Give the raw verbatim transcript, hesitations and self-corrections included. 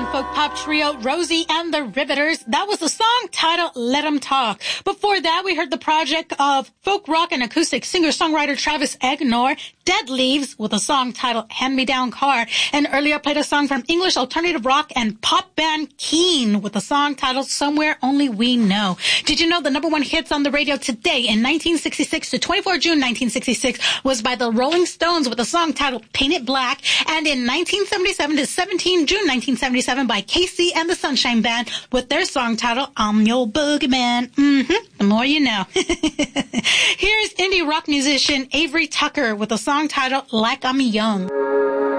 folk pop trio Rosie and the Riveters. That was the song titled Let 'Em Talk. Before that, we heard the project of folk rock and acoustic singer-songwriter Travis Egnor, Dead Leaves, with a song titled Hand Me Down Car. And earlier played a song from English alternative rock and pop band Keane with a song titled Somewhere Only We Know. Did you know the number one hits on the radio today in nineteen sixty-six to twenty-four June nineteen sixty-six was by the Rolling Stones with a song titled Paint It Black, and in nineteen seventy-seven to seventeen June nineteen seventy-seven by Casey and the Sunshine Band with their song titled I'm Your Boogeyman. Mm-hmm. The more you know. Here's indie rock musician Avery Tucker with a song titled Like I'm Young.